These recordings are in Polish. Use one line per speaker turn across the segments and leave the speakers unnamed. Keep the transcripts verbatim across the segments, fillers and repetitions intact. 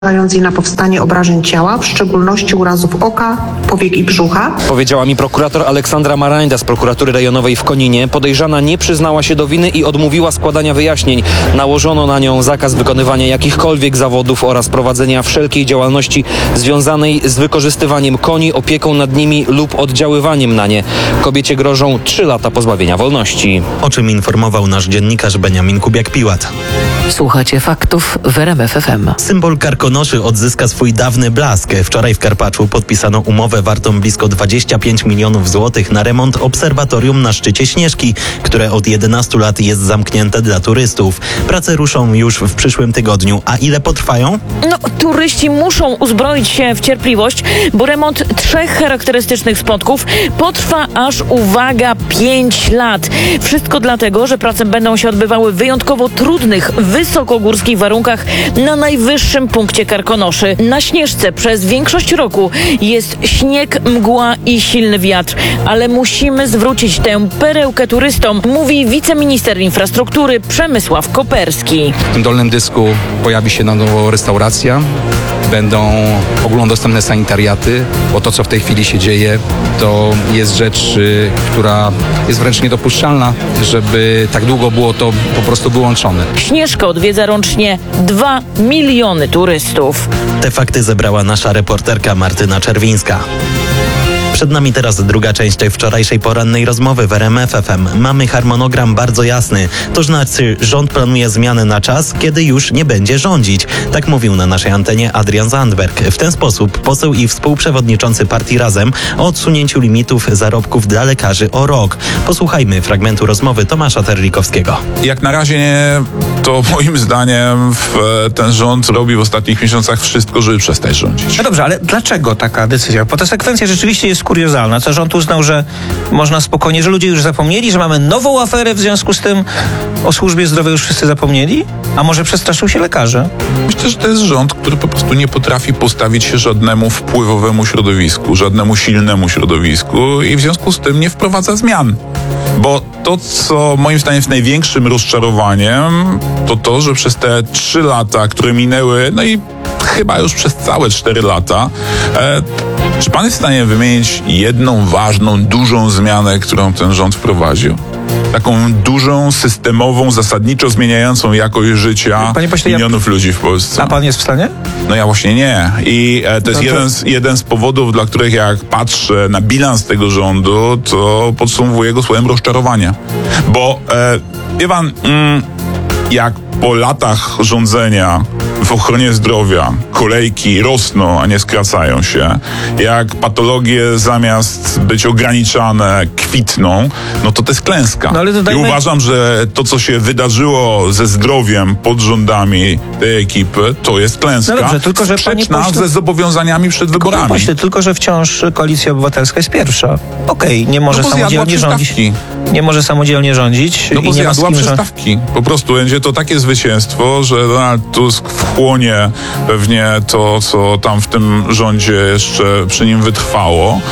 narażając je na powstanie obrażeń ciała, w szczególności urazów oka, powiek i brzucha.
Powiedziała mi prokurator Aleksandra Marajnda z prokuratury rejonowej w Koninie. Podejrzana nie przyznała się do winy i odmówiła składania wyjaśnień. Nałożono na nią zakaz wykonywania jakichkolwiek zawodów oraz prowadzenia wszelkiej działalności związanej z wykorzystywaniem koni, opieką nad nimi lub oddziaływaniem na nie. Kobiecie grożą trzy lata pozbawienia wolności.
O czym informował nasz dziennikarz Beniamin Kubiak-Piłat.
Słuchacie faktów w R M F F M.
Symbol Karkonoszy odzyska swój dawny blask. Wczoraj w Karpaczu podpisano umowę wartą blisko dwadzieścia pięć milionów złotych na remont obserwatorium na szczycie Śnieżki, które od jedenastu lat jest zamknięte dla turystów. Prace ruszą już w przyszłym tygodniu. A ile potrwają?
No, turyści muszą uzbroić się w cierpliwość, bo remont trzech charakterystycznych spotków potrwa aż, uwaga, pięć lat. Wszystko dlatego, że prace będą się odbywały w wyjątkowo trudnych, wysokogórskich warunkach na najwyższym punkcie Karkonoszy. Na Śnieżce przez większość roku jest śnieg, mgła i silny wiatr, ale musimy zwrócić tę perełkę turystom, mówi wiceminister infrastruktury Przemysław Koperski.
W tym dolnym dysku pojawi się na nowo restauracja, będą ogólnodostępne sanitariaty, bo to, co w tej chwili się dzieje, to jest rzecz, y, która jest wręcz niedopuszczalna, żeby tak długo było to po prostu wyłączone.
Śnieżkę odwiedza rocznie dwa miliony turystów.
Te fakty zebrała nasza reporterka Martyna Czerwińska. Przed nami teraz druga część tej wczorajszej porannej rozmowy w R M F F M. Mamy harmonogram bardzo jasny. To znaczy, rząd planuje zmiany na czas, kiedy już nie będzie rządzić. Tak mówił na naszej antenie Adrian Zandberg. W ten sposób poseł i współprzewodniczący partii Razem o odsunięciu limitów zarobków dla lekarzy o rok. Posłuchajmy fragmentu rozmowy Tomasza Terlikowskiego.
Jak na razie nie, to moim zdaniem ten rząd robi w ostatnich miesiącach wszystko, żeby przestać rządzić.
No dobrze, ale dlaczego taka decyzja? Bo ta sekwencja rzeczywiście jest kuriozalna. Co rząd uznał, że można spokojnie, że ludzie już zapomnieli, że mamy nową aferę, w związku z tym o służbie zdrowia już wszyscy zapomnieli? A może przestraszył się lekarzy?
Myślę, że to jest rząd, który po prostu nie potrafi postawić się żadnemu wpływowemu środowisku, żadnemu silnemu środowisku i w związku z tym nie wprowadza zmian. Bo to, co moim zdaniem jest największym rozczarowaniem, to to, że przez te trzy lata, które minęły, no i chyba już przez całe cztery lata, e, czy pan jest w stanie wymienić jedną ważną, dużą zmianę, którą ten rząd wprowadził? Taką dużą, systemową, zasadniczo zmieniającą jakość życia
Panie pośle,
milionów
ja...
ludzi w Polsce.
A pan jest w stanie?
No ja właśnie nie. I e, to jest no to... jeden, z, jeden z powodów, dla których jak patrzę na bilans tego rządu, to podsumowuję go słowem rozczarowania. Bo, e, wie pan, mm, jak po latach rządzenia w ochronie zdrowia kolejki rosną, a nie skracają się, jak patologie zamiast być ograniczane kwitną, no to to jest klęska. No dajmy... I uważam, że to, co się wydarzyło ze zdrowiem pod rządami tej ekipy, to jest klęska.
No dobrze, tylko że
sprzeczna
panie pośle...
ze zobowiązaniami przed wyborami.
Pośle, tylko że wciąż Koalicja Obywatelska jest pierwsza. Okej, okay, nie może
no
samodzielnie rządzić. Nie może samodzielnie rządzić.
No bo
i nie ma z kim
przystawki. Po prostu będzie to takie zwycięstwo, że Donald Tusk wchłonie pewnie to, co tam w tym rządzie jeszcze przy nim wytrwało.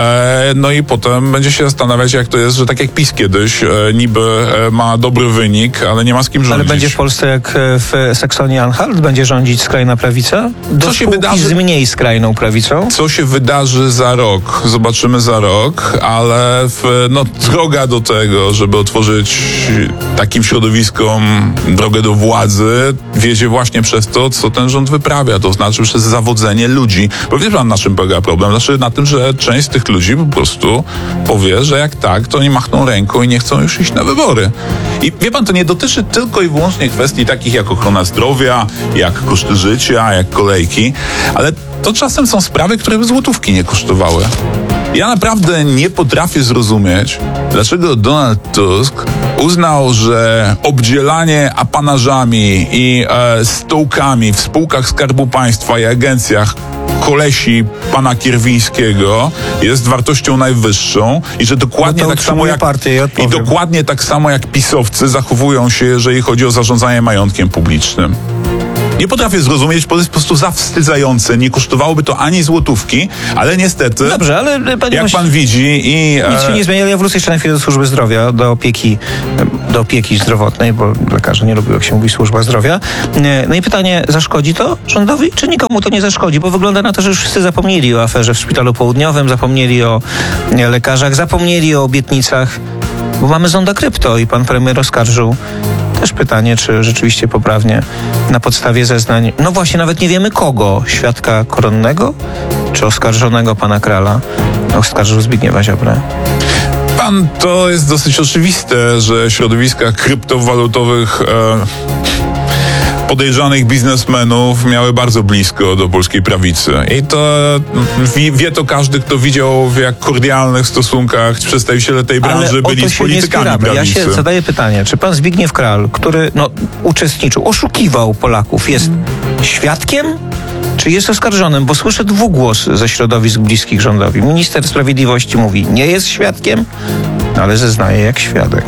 E, no i potem będzie się zastanawiać, jak to jest, że tak jak PiS kiedyś e, niby e, ma dobry wynik, ale nie ma z kim rządzić.
Ale będzie w Polsce jak w Saksonii-Anhalt? Będzie rządzić skrajna prawica? Do
co się wydarzy
z mniej skrajną prawicą?
Co się wydarzy za rok? Zobaczymy za rok, ale w, no, droga do tego, żeby otworzyć takim środowiskom drogę do władzy, wiedzie właśnie przez to, co ten rząd wyprawia, to znaczy przez zawodzenie ludzi. Bo wie pan, na czym polega problem? Znaczy na tym, że część z tych ludzi po prostu powie, że jak tak, to oni machną ręką i nie chcą już iść na wybory. I wie pan, to nie dotyczy tylko i wyłącznie kwestii takich jak ochrona zdrowia, jak koszty życia, jak kolejki, ale to czasem są sprawy, które by złotówki nie kosztowały. Ja naprawdę nie potrafię zrozumieć, dlaczego Donald Tusk uznał, że obdzielanie apanażami i e, stołkami w spółkach Skarbu Państwa i agencjach kolesi pana Kierwińskiego jest wartością najwyższą i że dokładnie
no
tak samo jak i dokładnie tak samo jak pisowcy zachowują się, jeżeli chodzi o zarządzanie majątkiem publicznym. Nie potrafię zrozumieć, bo to jest po prostu zawstydzające. Nie kosztowałoby to ani złotówki, ale niestety,
Dobrze, ale panie
jak
pośle,
pan widzi i...
nic się nie zmienia. Ja wrócę jeszcze na chwilę do służby zdrowia, do opieki, do opieki zdrowotnej, bo lekarze nie lubią, jak się mówi służba zdrowia. No i pytanie, zaszkodzi to rządowi, czy nikomu to nie zaszkodzi? Bo wygląda na to, że już wszyscy zapomnieli o aferze w Szpitalu Południowym, zapomnieli o lekarzach, zapomnieli o obietnicach, bo mamy zonda krypto i pan premier oskarżył. Też pytanie, czy rzeczywiście poprawnie na podstawie zeznań, no właśnie nawet nie wiemy kogo, świadka koronnego, czy oskarżonego pana Krala, oskarżył Zbigniewa Ziobrę.
Pan, to jest dosyć oczywiste, że środowiska kryptowalutowych e, podejrzanych biznesmenów miały bardzo blisko do polskiej prawicy. I to wie, wie to każdy, kto widział, w jak kordialnych stosunkach przedstawiciele tej branży
Ale
byli
o to
z
się nie
politykami
spieramy.
prawicy.
Ja się zadaję pytanie, czy pan Zbigniew Kral, który no, uczestniczył, oszukiwał Polaków, jest świadkiem? Czy jest oskarżonym? Bo słyszę dwugłos ze środowisk bliskich rządowi. Minister Sprawiedliwości mówi, nie jest świadkiem, ale zeznaje jak świadek.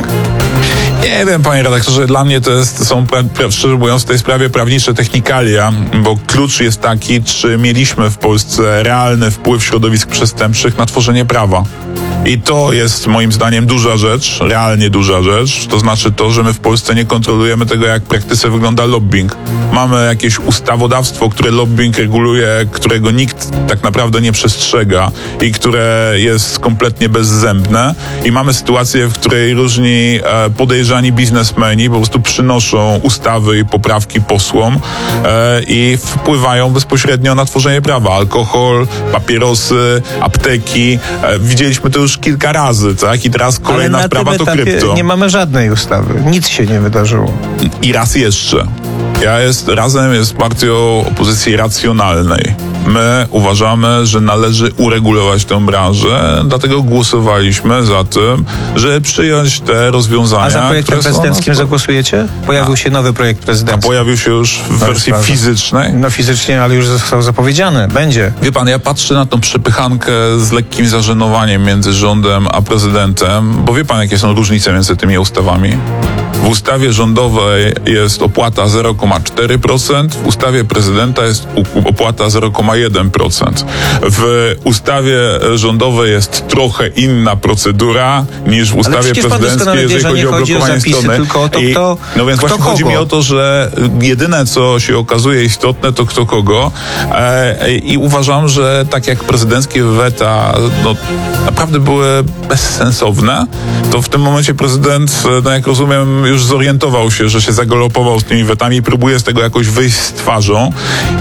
Nie wiem, panie redaktorze, dla mnie to jest, są, szczerze mówiąc, w tej sprawie prawnicze technikalia, bo klucz jest taki, czy mieliśmy w Polsce realny wpływ środowisk przestępczych na tworzenie prawa. I to jest moim zdaniem duża rzecz, realnie duża rzecz. To znaczy to, że my w Polsce nie kontrolujemy tego, jak w praktyce wygląda lobbying. Mamy jakieś ustawodawstwo, które lobbying reguluje, którego nikt tak naprawdę nie przestrzega i które jest kompletnie bezzębne. I mamy sytuację, w której różni e, podejrzani biznesmeni po prostu przynoszą ustawy i poprawki posłom e, i wpływają bezpośrednio na tworzenie prawa. Alkohol, papierosy, apteki. E, widzieliśmy to już kilka razy, tak? I teraz kolejna
Ale na
sprawa
tym
to
etapie
krypto.
nie mamy żadnej ustawy. Nic się nie wydarzyło.
I raz jeszcze. Ja jest, razem jest partią opozycji racjonalnej. My uważamy, że należy uregulować tę branżę, dlatego głosowaliśmy za tym, żeby przyjąć te rozwiązania.
A za projektem
które są
prezydenckim
nas-
zagłosujecie? Pojawił się nowy projekt
A
prezydencki.
pojawił się już w wersji
prawda.
fizycznej.
No fizycznie, ale już został zapowiedziany. Będzie.
Wie pan, ja patrzę na tą przepychankę z lekkim zażenowaniem między rządem a prezydentem, bo wie pan, jakie są różnice między tymi ustawami? W ustawie rządowej jest opłata zero przecinek cztery procent, w ustawie prezydenta jest u- opłata zero przecinek jeden procent. W ustawie rządowej jest trochę inna procedura niż w ustawie
przecież pan
prezydenckiej,
doskonale wie,
jeżeli
że
chodzi
nie
o
chodzi o
blokowanie
zapisy,
strony.
tylko o to,
I,
kto-
no więc
kto
właśnie chodzi
kogo.
mi o to, że jedyne, co się okazuje istotne, to kto kogo. E, I uważam, że tak jak prezydenckie weta no, naprawdę były bezsensowne, to w tym momencie prezydent, no jak rozumiem, już zorientował się, że się zagalopował z tymi wetami i próbuje z tego jakoś wyjść z twarzą.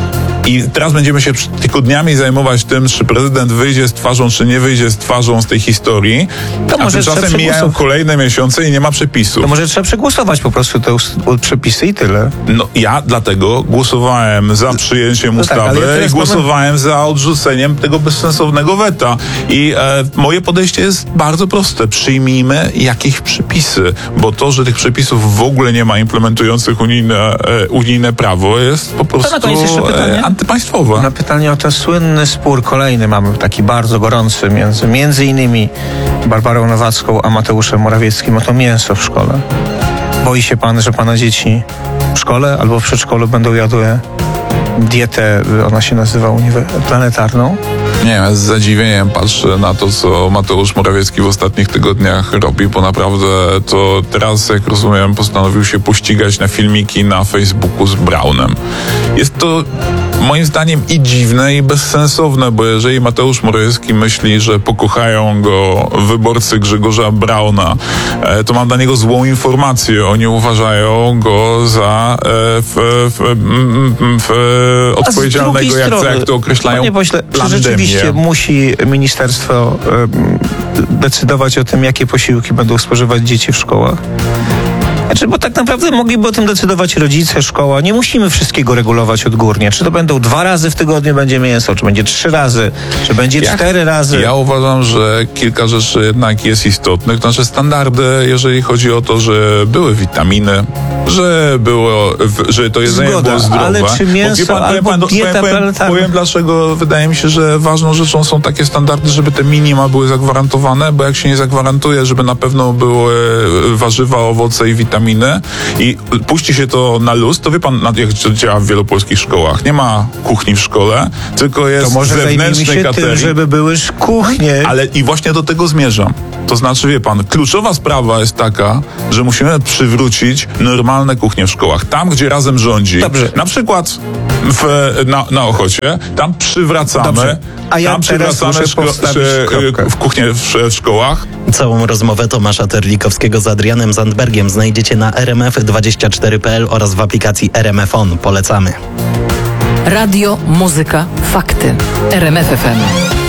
I teraz będziemy się tygodniami zajmować tym, czy prezydent wyjdzie z twarzą, czy nie wyjdzie z twarzą z tej historii.
To
A
może
tymczasem
trzeba
mijają
przegłosować.
kolejne miesiące i nie ma przepisów.
To może trzeba przegłosować po prostu te ust- przepisy i tyle.
No ja dlatego głosowałem za przyjęciem
No tak,
ustawy
ale ja teraz
i głosowałem za odrzuceniem tego bezsensownego weta. I e, moje podejście jest bardzo proste. Przyjmijmy jakieś przepisy, bo to, że tych przepisów w ogóle nie ma implementujących unijne, e, unijne prawo jest po prostu
na koniec jeszcze pytanie.
e, antypaństwowe.
Na pytanie o ten słynny spór kolejny mamy taki bardzo gorący między między innymi Barbarą Nowacką a Mateuszem Morawieckim o to mięso w szkole. Boi się pan, że pana dzieci w szkole albo w przedszkolu będą jadły dietę, ona się nazywa uniwe- planetarną?
Nie wiem, z zadziwieniem patrzę na to, co Mateusz Morawiecki w ostatnich tygodniach robi, bo naprawdę to teraz, jak rozumiem, postanowił się pościgać na filmiki na Facebooku z Braunem. Jest to moim zdaniem i dziwne, i bezsensowne, bo jeżeli Mateusz Morawiecki myśli, że pokochają go wyborcy Grzegorza Brauna, e, to mam dla niego złą informację. Oni uważają go za e, w, w, m, m, w,
A z
odpowiedzialnego,
drugiej
jak,
strony,
jak to określają,
panie pośle, czy
pandemię.
rzeczywiście musi ministerstwo em, decydować o tym, jakie posiłki będą spożywać dzieci w szkołach? Znaczy, bo tak naprawdę mogliby o tym decydować rodzice, szkoła. Nie musimy wszystkiego regulować odgórnie. Czy to będą dwa razy w tygodniu będzie mięso, czy będzie trzy razy, czy będzie
Ja-
cztery razy.
Ja uważam, że kilka rzeczy jednak jest istotnych. To znaczy standardy, jeżeli chodzi o to, że były witaminy, że było, w- że to jedzenie
Zgoda,
było zdrowe.
ale czy
Bo
mięso
wie pan, powiem
albo
pan,
dieta
powiem, powiem,
planetarna?
powiem dlaczego wydaje mi się, że ważną rzeczą są takie standardy, żeby te minima były zagwarantowane, bo jak się nie zagwarantuje, żeby na pewno były warzywa, owoce i witaminy, witaminy i puści się to na luz, to wie pan, jak to działa w wielopolskich szkołach. Nie ma kuchni w szkole, tylko jest
To może zajmijmy
zewnętrzny
się
catering.
tym, żeby były kuchnie.
Ale i właśnie do tego zmierzam. To znaczy, wie pan, kluczowa sprawa jest taka, że musimy przywrócić normalne kuchnie w szkołach. Tam, gdzie razem rządzi.
Dobrze.
Na przykład w, na, na Ochocie, tam przywracamy,
Dobrze. A ja
tam
teraz
przywracamy
muszę postawić
sz-
kropkę.
w kuchnie w, w szkołach.
Całą rozmowę Tomasza Terlikowskiego z Adrianem Zandbergiem znajdziecie na r m f dwadzieścia cztery kropka p l oraz w aplikacji R M F On. Polecamy.
Radio, muzyka, fakty. R M F F M.